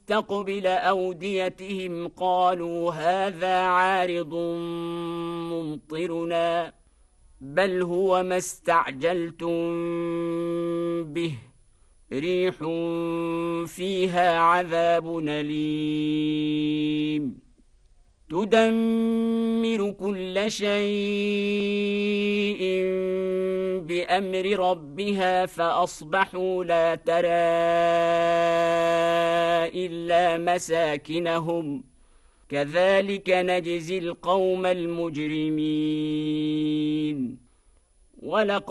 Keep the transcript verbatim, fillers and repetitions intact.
مستقبل أوديتهم قالوا هذا عارض ممطرنا بل هو ما استعجلتم به ريح فيها عذاب أليم تدمر كل شيء بأمر ربها فأصبحوا لا ترى إلا مساكنهم كذلك نجزي القوم المجرمين. ولقد